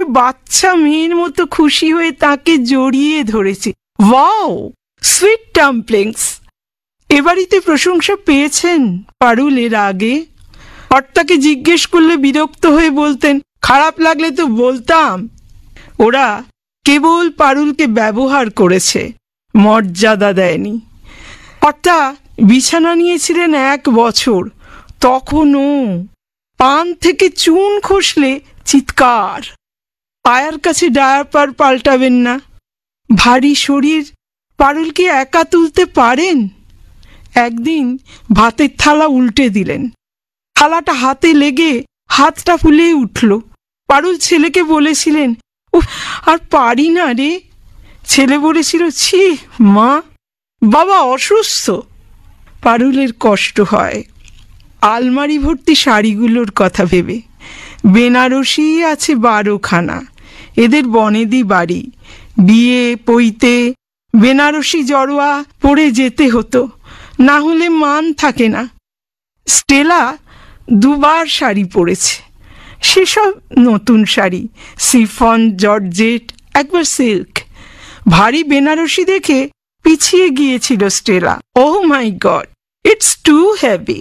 বাচ্চা মেয়ের মতো খুশি হয়ে তাকে জড়িয়ে ধরেছে। Wow, sweet dumplings! এ বাড়িতে প্রশংসা পেয়েছেন পারুল এর আগে? কর্তাকে জিজ্ঞেস করলে বিরক্ত হয়ে বলতেন, খারাপ লাগলে তো বলতাম। ওরা কেবল পারুলকে ব্যবহার করেছে, মর্যাদা দেয়নি। কর্তা বিছানা নিয়েছিলেন 1 বছর, তখনও পান থেকে চুন খসলে চিৎকার। পায়ার কাছে ডায়াপার পাল্টাবেন না। ভারী শরীর, পারুল কি একা তুলতে পারেন? একদিন ভাতের থালা উল্টে দিলেন, থালাটা হাতে লেগে হাতটা ফুলে উঠল। পারুল ছেলেকে বলেছিলেন, উফ, আর পারি না রে। ছেলে বলেছিল, ছি মা, বাবা অসুস্থ। পারুলের কষ্ট হয় আলমারি ভর্তি শাড়িগুলোর কথা ভেবে। বেনারসি আছে 12খানা। এদের বনেদি বাড়ি, বিয়ে পইতে বেনারসি জড়োয়া পরে যেতে হতো, না হলে মান থাকে না। স্টেলা 2বার শাড়ি পরেছে, সেসব নতুন শাড়ি, সিফন, জর্জেট, একবার সিল্ক। ভারী বেনারসি দেখে পিছিয়ে গিয়েছিল Stella. Oh my god, it's two heavy.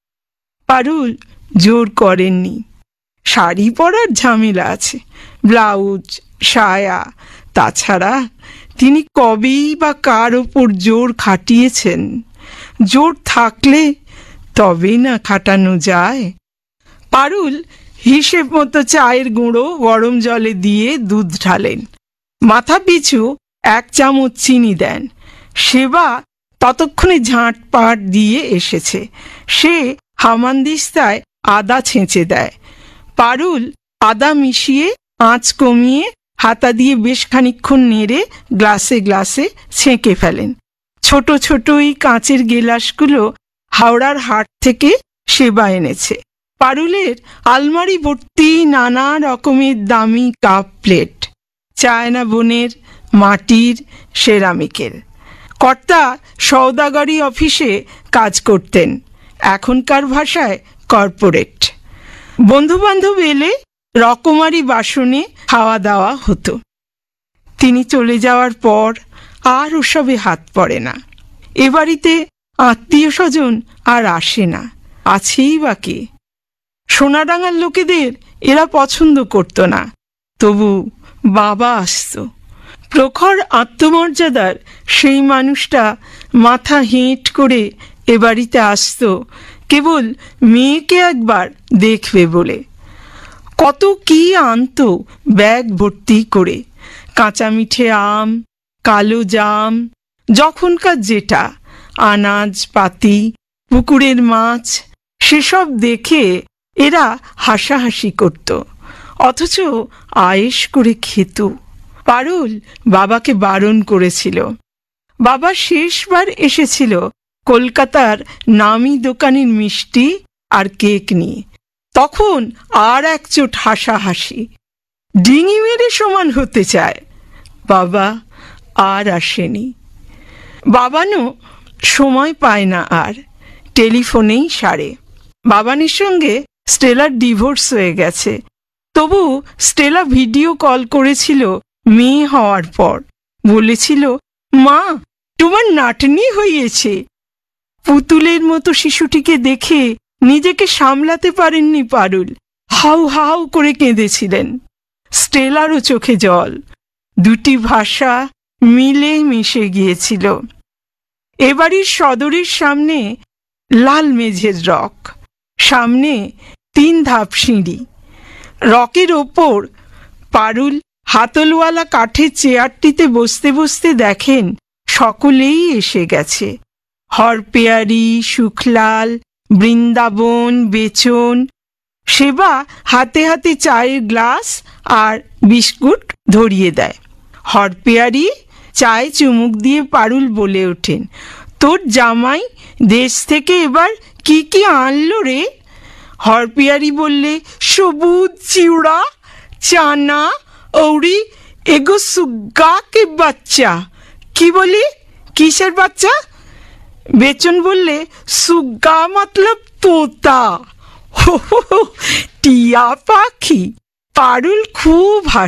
পারুল জোর করেননি। শাড়ি পরার ঝামেলা আছে, ব্লাউজ, সায়া। তাছাড়া তিনি কবেই বা কার ওপর জোর খাটিয়েছেন? জোর থাকলে তবেই না খাটানো যায়। পারুল হিসেব মতো চায়ের গুঁড়ো গরম জলে দিয়ে দুধ ঢালেন, মাথা পিছু 1 চামচ চিনি দেন। সেবা ততক্ষণে ঝাঁটপাট দিয়ে এসেছে। সে হামানদিস্তায় আদা ছেঁচে দেয়। পারুল আদা মিশিয়ে আঁচ কমিয়ে হাতা দিয়ে বেশ খানিকক্ষণ নেড়ে গ্লাসে গ্লাসে ছেঁকে ফেলেন। ছোট ছোট এই কাঁচের গেলাসগুলো হাওড়ার হাট থেকে সেবা এনেছে। পারুলের আলমারি ভর্তি নানা রকমের দামি কাপ প্লেট, চায়না বনের, মাটির, সেরামিকের। কর্তা সওদাগরি অফিসে কাজ করতেন, এখনকার ভাষায় কর্পোরেট। বন্ধুবান্ধব এলে রকমারি বাসনে খাওয়া দাওয়া হতো। তিনি চলে যাওয়ার পর আর ওসবে হাত পড়ে না। এ বাড়িতে আত্মীয় স্বজন আর আসে না, আছেই বা কে? সোনাডাঙ্গার লোকেদের এরা পছন্দ করত না, তবু বাবা আসত। প্রখর আত্মমর্যাদার সেই মানুষটা মাথা হেঁট করে এ বাড়িতে আসত কেবল মেয়েকে একবার দেখবে বলে। কত কি আনতো ব্যাগ ভর্তি করে, কাঁচা মিঠে আম, কালো জাম, যখনকার যেটা, আনাজ পাতি, পুকুরের মাছ, সেসব দেখে এরা হাসাহাসি করত, অথচ আয়েশ করে খেত। পারুল বাবাকে বারণ করেছিল। বাবা শেষবার এসেছিল কলকাতার নামি দোকানের মিষ্টি আর কেক নিয়ে। তখন আর একচোট হাসাহাসি, ডিঙি মেরে সমান হতে চায়। বাবা আর আসেনি। বাবানও সময় পায় না আর, টেলিফোনেই সারে। বাবানের সঙ্গে স্টেলার ডিভোর্স হয়ে গেছে, তবু স্টেলা ভিডিও কল করেছিল মেয়ে হওয়ার পর। বলেছিল, মা তোমার নাতনি হয়েছে। পুতুলের মতো শিশুটিকে দেখে নিজেকে সামলাতে পারেননি পারুল, হাউ হাউ করে কেঁদেছিলেন। স্টেলারও চোখে জল, দুটি ভাষা মিলে মিশে গিয়েছিল। এবাড়ির সদরের সামনে লাল মেঝের রক, সামনে 3 ধাপ সিঁড়ি। রকের ওপর পারুল হাতলওয়ালা কাঠের চেয়ারটিতে বসতে বসতে দেখেন সকলেই এসে গেছে। হরপেয়ারি, সুখলাল, বৃন্দাবন, বেচন। সেবা হাতে হাতে চায়ের গ্লাস আর বিস্কুট ধরিয়ে দেয়। হরপেয়ারি চায়ে চুমুক দিয়ে পারুল বলে ওঠেন, তোর জামাই দেশ থেকে এবার কি কি আনলো রে? হরপিয়ারি বললে, সবুজ চিউড়া, চানা, औरी एगो सुग्गा के बच्चा। की बोली, किसर बच्चा? बेचन बोले, सुग्गा मतलब तोता। हो टिया पाखी। पारुल खूब